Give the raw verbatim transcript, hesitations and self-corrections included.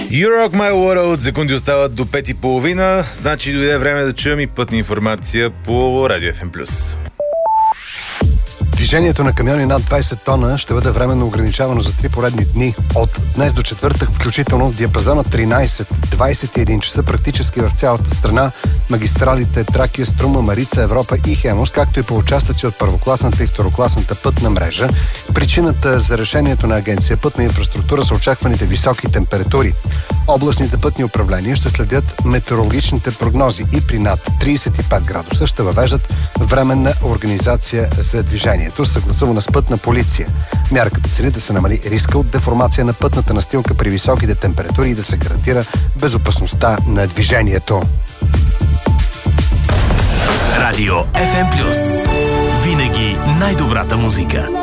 You Rock My World, секунди остават до пет и половина, значи дойде време да чуем и пътна информация по Радио Еф Ем плюс. Движението на камиони над двайсет тона ще бъде временно ограничавано за три поредни дни. От днес до четвъртък, включително в диапазона тринайсет до двайсет и един часа, практически в цялата страна, магистралите Тракия, Струма, Марица, Европа и Хемус, както и по участъци от първокласната и второкласната пътна мрежа. Причината за решението на Агенция Пътна инфраструктура са очакваните високи температури. Областните пътни управления ще следят метеорологичните прогнози и при над трийсет и пет градуса ще въвеждат временна организация за движението, съгласувана с пътна полиция. Мярката цели да се намали риска от деформация на пътната настилка при високите температури и да се гарантира безопасността на движението. Радио Еф Ем плюс. Винаги най-добрата музика.